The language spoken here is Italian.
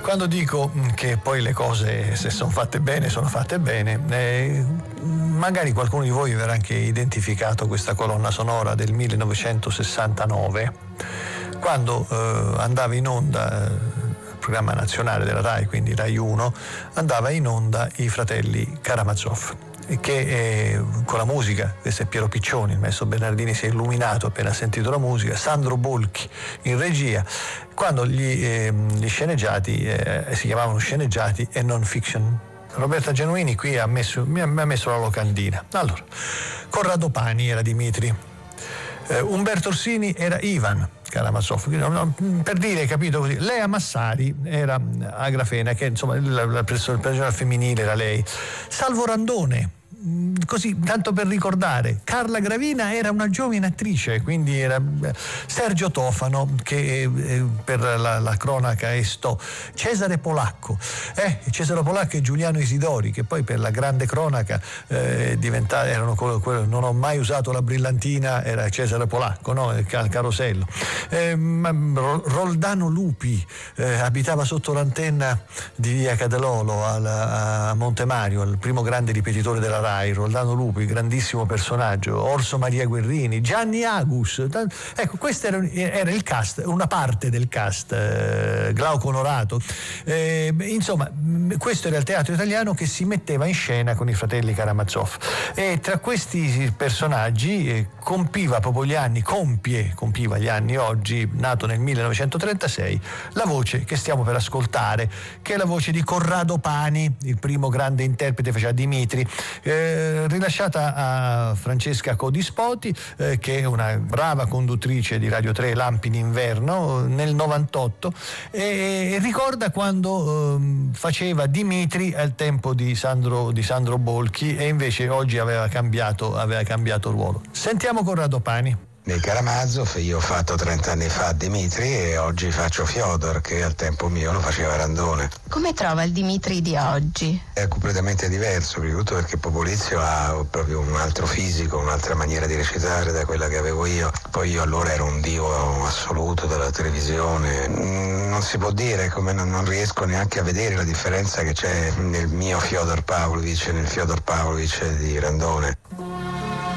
Quando dico che poi le cose, se sono fatte bene, sono fatte bene, magari qualcuno di voi avrà anche identificato questa colonna sonora del 1969, quando andava in onda il programma nazionale della RAI, quindi RAI 1, andava in onda i fratelli Karamazov, che con la musica, questo è Piero Piccioni, il maestro Bernardini si è illuminato appena ha sentito la musica, Sandro Bolchi in regia, quando gli sceneggiati si chiamavano sceneggiati e non fiction. Roberta Genuini qui mi ha messo la locandina. Allora, Corrado Pani era Dimitri, Umberto Orsini era Ivan Karamazov, per dire, capito così. Lea Massari era Agrafena, che insomma il personaggio femminile era lei. Salvo Randone, così tanto per ricordare. Carla Gravina era una giovane attrice, quindi era Sergio Tofano, che per la cronaca Cesare Polacco e Giuliano Isidori, che poi per la grande cronaca erano non ho mai usato la brillantina, era Cesare Polacco, no? Il carosello. Roldano Lupi abitava sotto l'antenna di via Cadelolo a Montemario, il primo grande ripetitore della RAI. Roldano Lupi, grandissimo personaggio. Orso Maria Guerrini, Gianni Agus, ecco, questo era il cast, una parte del cast. Glauco Onorato, insomma, questo era il teatro italiano che si metteva in scena con i fratelli Karamazov, e tra questi personaggi compiva gli anni oggi, nato nel 1936, la voce che stiamo per ascoltare, che è la voce di Corrado Pani, il primo grande interprete, faceva Dimitri, rilasciata a Francesca Codispoti, che è una brava conduttrice di Radio 3 Lampi d'inverno, nel 98, e ricorda quando faceva Dimitri al tempo di Sandro Bolchi, e invece oggi aveva cambiato ruolo. Sentiamo Corrado Pani. Nei Karamazov io ho fatto 30 anni fa Dimitri e oggi faccio Fyodor, che al tempo mio lo faceva Randone. Come trova il Dimitri di oggi? È completamente diverso, prima di tutto perché Popolizio ha proprio un altro fisico, un'altra maniera di recitare da quella che avevo io. Poi io allora ero un dio assoluto della televisione. Non si può dire, come non riesco neanche a vedere la differenza che c'è nel mio Fyodor Pavlovich e nel Fyodor Pavlovich di Randone.